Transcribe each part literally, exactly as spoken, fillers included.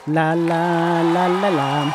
La la la la la.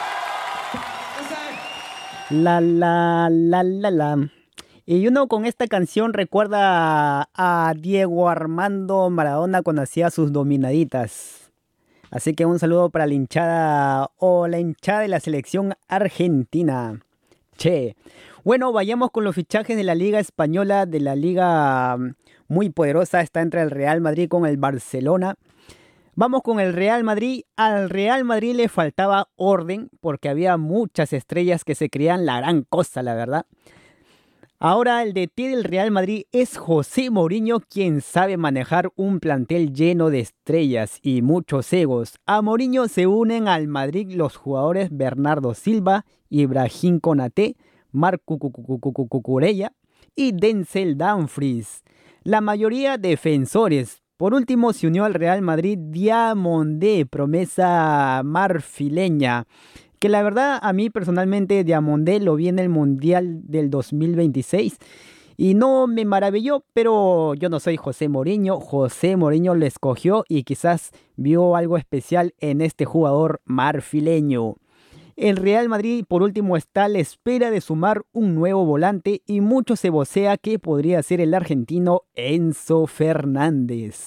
La la la la la. Y uno con esta canción recuerda a Diego Armando Maradona cuando hacía sus dominaditas. Así que un saludo para la hinchada o la hinchada de la selección argentina. Che. Bueno, vayamos con los fichajes de la Liga Española, de la Liga mm, muy poderosa. Está entre el Real Madrid con el Barcelona. Vamos con el Real Madrid. Al Real Madrid le faltaba orden porque había muchas estrellas que se creían la gran cosa, la verdad. Ahora el D T del Real Madrid es José Mourinho, quien sabe manejar un plantel lleno de estrellas y muchos egos. A Mourinho se unen al Madrid los jugadores Bernardo Silva, Ibrahim Konaté, Marco Cucurella y Denzel Dumfries. La mayoría defensores. Por último se unió al Real Madrid Diamondé, promesa marfileña, que la verdad a mí personalmente Diamondé lo vi en el Mundial del dos mil veintiséis y no me maravilló, pero yo no soy José Mourinho. José Mourinho lo escogió y quizás vio algo especial en este jugador marfileño. El Real Madrid, por último, está a la espera de sumar un nuevo volante y mucho se vocea que podría ser el argentino Enzo Fernández.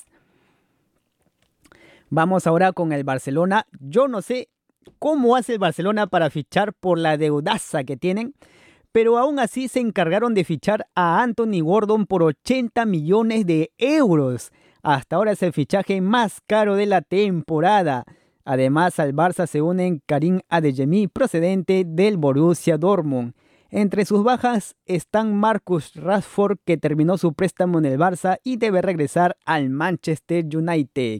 Vamos ahora con el Barcelona. Yo no sé cómo hace el Barcelona para fichar por la deudaza que tienen, pero aún así se encargaron de fichar a Anthony Gordon por ochenta millones de euros. Hasta ahora es el fichaje más caro de la temporada. Además, al Barça se unen Karim Adeyemi, procedente del Borussia Dortmund. Entre sus bajas están Marcus Rashford, que terminó su préstamo en el Barça y debe regresar al Manchester United.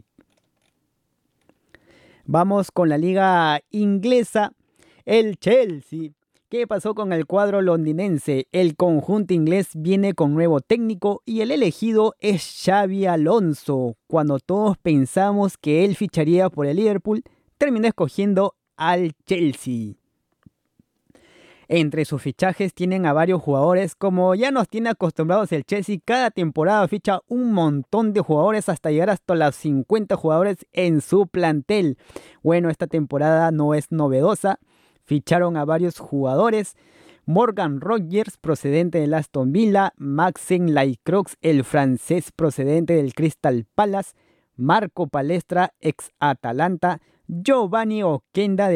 Vamos con la liga inglesa, el Chelsea. ¿Qué pasó con el cuadro londinense? El conjunto inglés viene con nuevo técnico y el elegido es Xabi Alonso. Cuando todos pensamos que él ficharía por el Liverpool, terminó escogiendo al Chelsea. Entre sus fichajes tienen a varios jugadores, como ya nos tiene acostumbrados el Chelsea, cada temporada ficha un montón de jugadores hasta llegar hasta los cincuenta jugadores en su plantel. Bueno, esta temporada no es novedosa, ficharon a varios jugadores: Morgan Rogers, procedente del Aston Villa; Maxen Lacroix, el francés procedente del Crystal Palace; Marco Palestra, ex Atalanta; Giovanni Oquenda,